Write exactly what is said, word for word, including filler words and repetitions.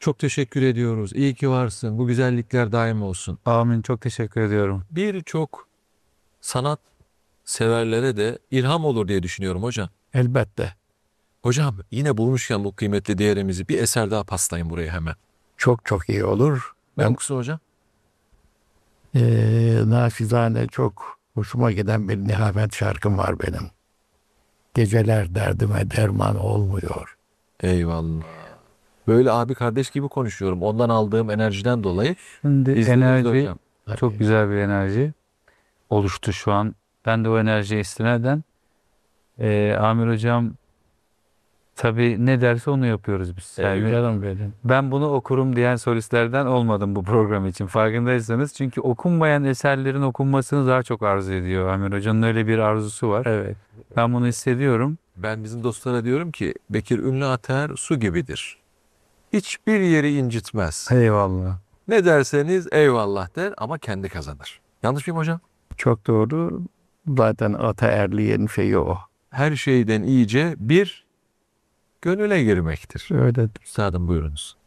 Çok teşekkür ediyoruz. İyi ki varsın. Bu güzellikler daim olsun. Amin. Çok teşekkür ediyorum. Birçok sanat severlere de ilham olur diye düşünüyorum hocam. Elbette. Hocam yine bulmuşken bu kıymetli değerimizi bir eser daha paslayın buraya hemen. Çok çok iyi olur. Ne Ben okusun hocam? eee naçizane çok hoşuma giden bir Nihavent şarkım var benim. Geceler derdime derman olmuyor. Eyvallah. Böyle abi kardeş gibi konuşuyorum. Ondan aldığım enerjiden dolayı. Şimdi İzninizle enerji hocam. çok güzel bir enerji oluştu şu an. Ben de o enerjiye istinaden eee Amir hocam tabii ne derse onu yapıyoruz biz. Yani Evet. canım benim. Ben bunu okurum diyen solistlerden olmadım bu program için. Farkındaysanız. Çünkü okunmayan eserlerin okunmasını daha çok arzu ediyor. Amir Hoca'nın öyle bir arzusu var. Evet. Ben bunu hissediyorum. Ben bizim dostlara diyorum ki Bekir Ünlü Ater su gibidir. Hiçbir yeri incitmez. Eyvallah. Ne derseniz eyvallah der ama kendi kazanır. Yanlış mıyım hocam? Çok doğru. Zaten ataerliğin şeyi o. Her şeyden iyice bir gönüle girmektir. Öyledir. Üstadım buyurunuz.